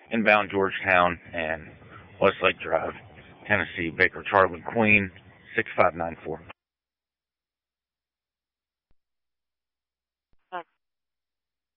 inbound Georgetown and Westlake Drive, Tennessee. Baker Charlie Queen 6594.